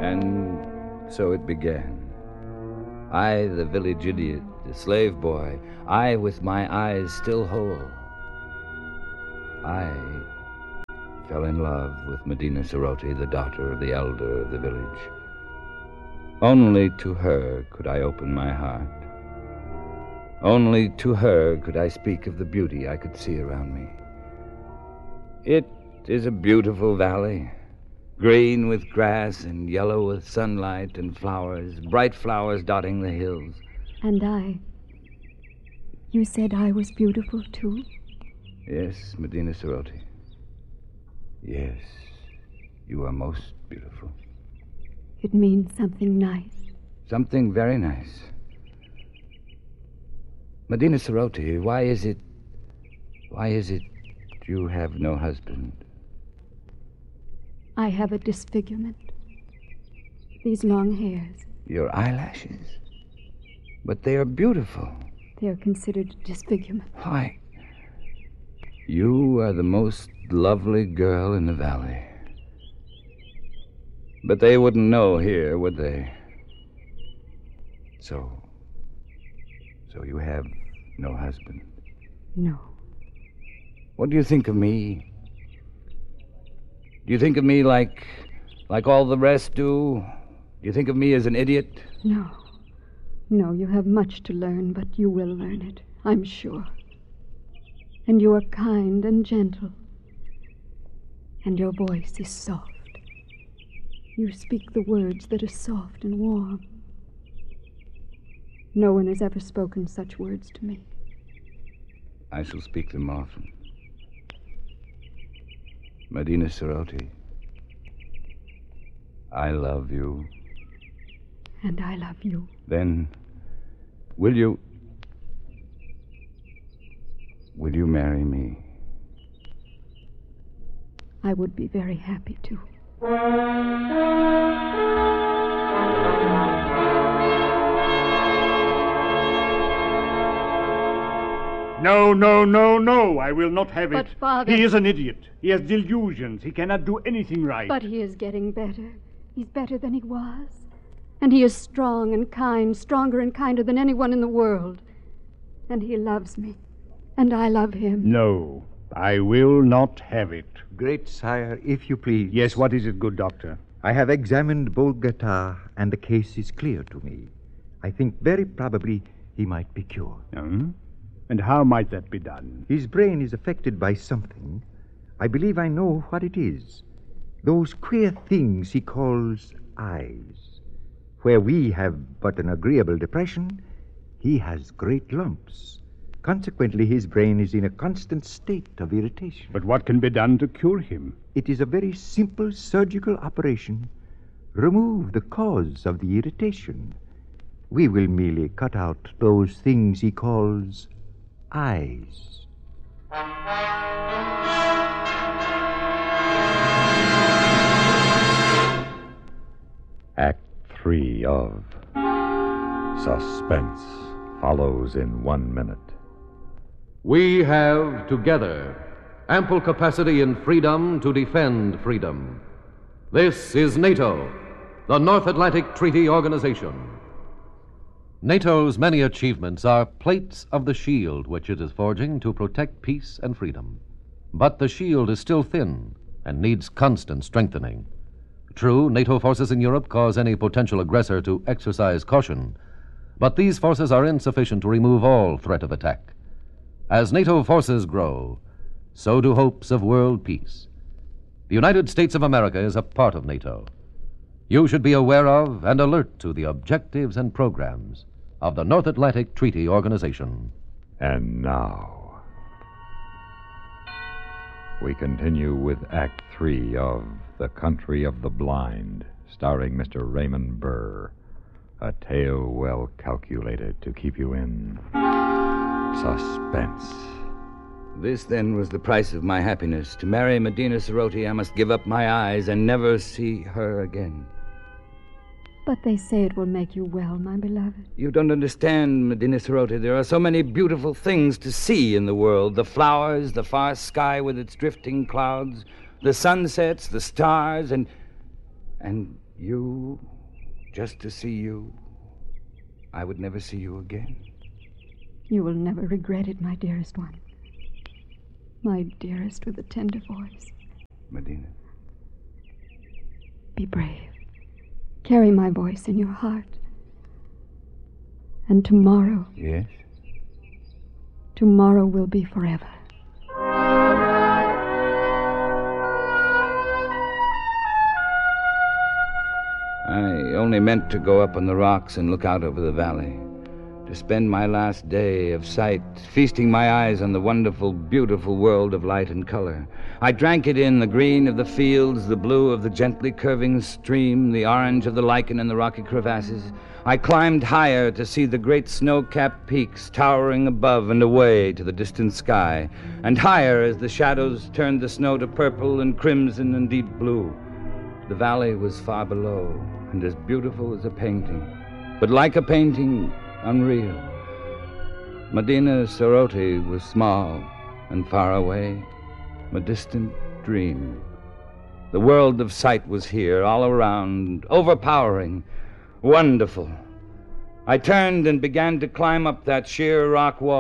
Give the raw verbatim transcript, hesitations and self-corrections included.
And so it began. I, the village idiot, the slave boy, I with my eyes still whole. I fell in love with Medina Sarote, the daughter of the elder of the village. Only to her could I open my heart. Only to her could I speak of the beauty I could see around me. It is a beautiful valley, green with grass and yellow with sunlight and flowers, bright flowers dotting the hills. And I... You said I was beautiful, too? Yes, Medina Sarote. Yes, you are most beautiful. It means something nice. Something very nice. Medina Sarote, why is it... Why is it you have no husband? I have a disfigurement. These long hairs. Your eyelashes? But they are beautiful. They are considered a disfigurement. Why, you are the most lovely girl in the valley. But they wouldn't know here, would they? So... So you have no husband? No. What do you think of me? Do you think of me like... like all the rest do? Do you think of me as an idiot? No. No, you have much to learn, but you will learn it, I'm sure. And you are kind and gentle. And your voice is soft. You speak the words that are soft and warm. No one has ever spoken such words to me. I shall speak them often. Medina Sarote, I love you. And I love you. Then, will you... Will you marry me? I would be very happy to. No, no, no, no. I will not have But, it. Father... He is an idiot. He has delusions. He cannot do anything right. But he is getting better. He's better than he was. And he is strong and kind, stronger and kinder than anyone in the world. And he loves me. And I love him. No, I will not have it. Great sire, if you please. Yes, what is it, good doctor? I have examined Bogota, and the case is clear to me. I think very probably he might be cured. Hmm? And how might that be done? His brain is affected by something. I believe I know what it is. Those queer things he calls eyes. Where we have but an agreeable depression, he has great lumps. Consequently, his brain is in a constant state of irritation. But what can be done to cure him? It is a very simple surgical operation. Remove the cause of the irritation. We will merely cut out those things he calls eyes. Act three of Suspense follows in one minute. We have, together, ample capacity and freedom to defend freedom. This is NATO, the North Atlantic Treaty Organization. NATO's many achievements are plates of the shield which it is forging to protect peace and freedom. But the shield is still thin and needs constant strengthening. True, NATO forces in Europe cause any potential aggressor to exercise caution, but these forces are insufficient to remove all threat of attack. As NATO forces grow, so do hopes of world peace. The United States of America is a part of NATO. You should be aware of and alert to the objectives and programs of the North Atlantic Treaty Organization. And now, we continue with Act Three of The Country of the Blind, starring Mister Raymond Burr. A tale well calculated to keep you in suspense. This, then, was the price of my happiness. To marry Medina Sarote, I must give up my eyes and never see her again. But they say it will make you well, my beloved. You don't understand, Medina Sarote. There are so many beautiful things to see in the world. The flowers, the far sky with its drifting clouds, the sunsets, the stars, and... and You, just to see you, I would never see you again. You will never regret it, my dearest one. My dearest with a tender voice. Medina. Be brave. Carry my voice in your heart. And tomorrow... Yes? Tomorrow will be forever. I only meant to go up on the rocks and look out over the valley, to spend my last day of sight, feasting my eyes on the wonderful, beautiful world of light and color. I drank it in, the green of the fields, the blue of the gently curving stream, the orange of the lichen in the rocky crevasses. I climbed higher to see the great snow-capped peaks towering above and away to the distant sky, and higher as the shadows turned the snow to purple and crimson and deep blue. The valley was far below, and as beautiful as a painting, but like a painting, unreal. Medina Sarote was small and far away, a distant dream. The world of sight was here, all around, overpowering, wonderful. I turned and began to climb up that sheer rock wall.